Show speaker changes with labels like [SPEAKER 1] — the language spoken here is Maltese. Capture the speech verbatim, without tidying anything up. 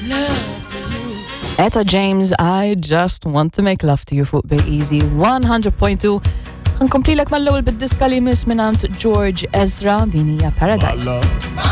[SPEAKER 1] Etta James, I just want to make love to you fuq Bay Easy one hundred point two. Nkomplilek mal-ewwel bid-diska li miss minant George Ezra din hija Paradise.